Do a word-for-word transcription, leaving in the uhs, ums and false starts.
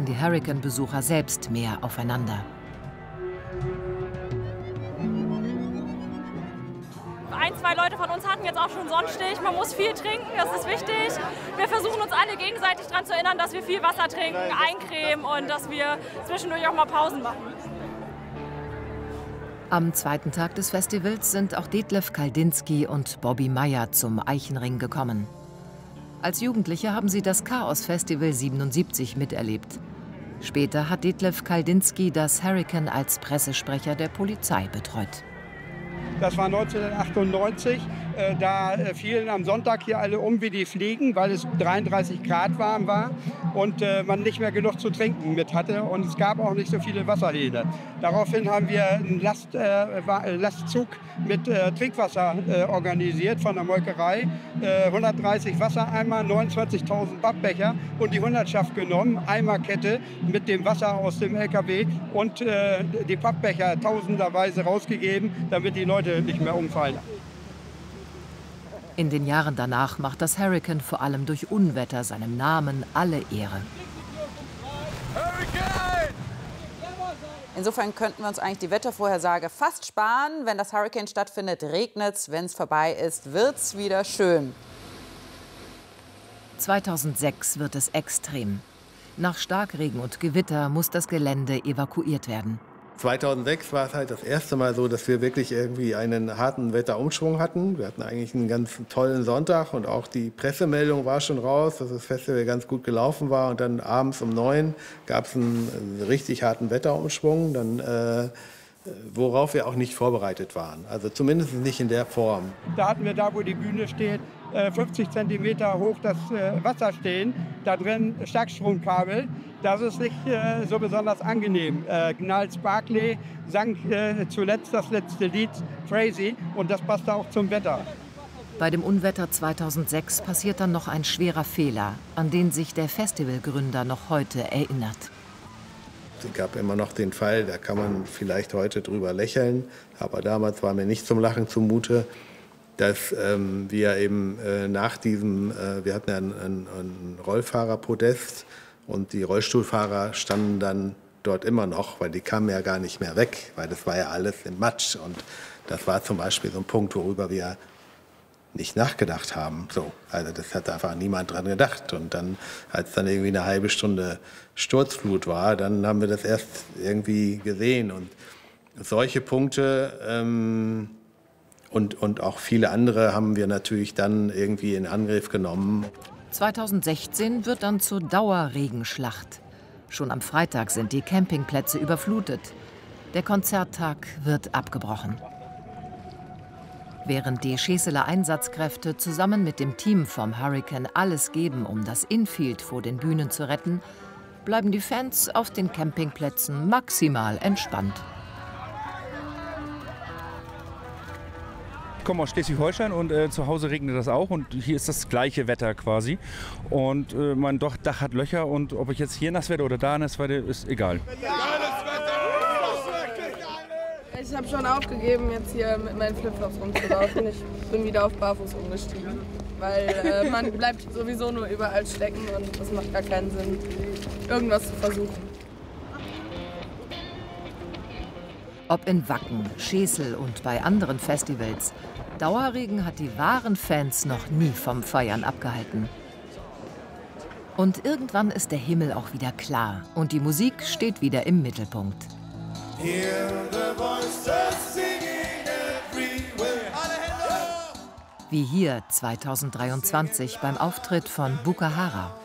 achten die Hurricane-Besucher selbst mehr aufeinander. Ein, zwei Leute von uns hatten jetzt auch schon Sonnenstich. Man muss viel trinken, das ist wichtig. Wir versuchen uns alle gegenseitig daran zu erinnern, dass wir viel Wasser trinken, eincremen und dass wir zwischendurch auch mal Pausen machen. Am zweiten Tag des Festivals sind auch Detlef Kaldinski und Bobby Meyer zum Eichenring gekommen. Als Jugendliche haben sie das Chaos-Festival siebenundsiebzig miterlebt. Später hat Detlef Kaldinski das Hurricane als Pressesprecher der Polizei betreut. Das war neunzehnhundertachtundneunzig. Äh, da äh, fielen am Sonntag hier alle um wie die Fliegen, weil es dreiunddreißig Grad warm war und äh, man nicht mehr genug zu trinken mit hatte. Und es gab auch nicht so viele Wasserhähne. Daraufhin haben wir einen Last, äh, Lastzug mit äh, Trinkwasser äh, organisiert von der Molkerei. Äh, hundertdreißig Wassereimer, neunundzwanzigtausend Pappbecher und die Hundertschaft genommen, Eimerkette mit dem Wasser aus dem L K W und äh, die Pappbecher tausenderweise rausgegeben, damit die Leute nicht mehr umfallen. In den Jahren danach macht das Hurricane vor allem durch Unwetter seinem Namen alle Ehre. Insofern könnten wir uns eigentlich die Wettervorhersage fast sparen. Wenn das Hurricane stattfindet, regnet es. Wenn es vorbei ist, wird es wieder schön. zweitausendsechs wird es extrem. Nach Starkregen und Gewitter muss das Gelände evakuiert werden. zweitausendsechs war es halt das erste Mal so, dass wir wirklich irgendwie einen harten Wetterumschwung hatten. Wir hatten eigentlich einen ganz tollen Sonntag und auch die Pressemeldung war schon raus, dass das Festival ganz gut gelaufen war. Und dann abends um neun gab es einen richtig harten Wetterumschwung, dann, äh, worauf wir auch nicht vorbereitet waren. Also zumindest nicht in der Form. Da hatten wir da, wo die Bühne steht, fünfzig Zentimeter hoch das Wasser stehen. Da drin Starkstromkabel. Das ist nicht äh, so besonders angenehm. Äh, Gnarls Barkley sang äh, zuletzt das letzte Lied Crazy und das passte auch zum Wetter. Bei dem Unwetter zweitausendsechs passiert dann noch ein schwerer Fehler, an den sich der Festivalgründer noch heute erinnert. Es gab immer noch den Fall, da kann man vielleicht heute drüber lächeln, aber damals war mir nicht zum Lachen zumute, dass ähm, wir eben äh, nach diesem, äh, wir hatten ja ein, ein, ein Rollfahrerpodest, und die Rollstuhlfahrer standen dann dort immer noch, weil die kamen ja gar nicht mehr weg, weil das war ja alles im Matsch. Und das war zum Beispiel so ein Punkt, worüber wir nicht nachgedacht haben. So, also das hat einfach niemand dran gedacht. Und dann, als dann irgendwie eine halbe Stunde Sturzflut war, dann haben wir das erst irgendwie gesehen. Und solche Punkte ähm, und, und auch viele andere haben wir natürlich dann irgendwie in Angriff genommen. zweitausendsechzehn wird dann zur Dauerregenschlacht. Schon am Freitag sind die Campingplätze überflutet. Der Konzerttag wird abgebrochen. Während die Scheseler Einsatzkräfte zusammen mit dem Team vom Hurricane alles geben, um das Infield vor den Bühnen zu retten, bleiben die Fans auf den Campingplätzen maximal entspannt. Ich komme aus Schleswig-Holstein und äh, zu Hause regnet das auch und hier ist das gleiche Wetter quasi. Und äh, mein Dach hat Löcher und ob ich jetzt hier nass werde oder da nass werde, ist egal. Ich habe schon aufgegeben, jetzt hier mit meinen Flipflops rumzulaufen. Ich bin wieder auf Barfuß umgestiegen, weil äh, man bleibt sowieso nur überall stecken und das macht gar keinen Sinn, irgendwas zu versuchen. Ob in Wacken, Schesel und bei anderen Festivals, Dauerregen hat die wahren Fans noch nie vom Feiern abgehalten. Und irgendwann ist der Himmel auch wieder klar und die Musik steht wieder im Mittelpunkt. Wie hier zweitausenddreiundzwanzig beim Auftritt von Bukahara.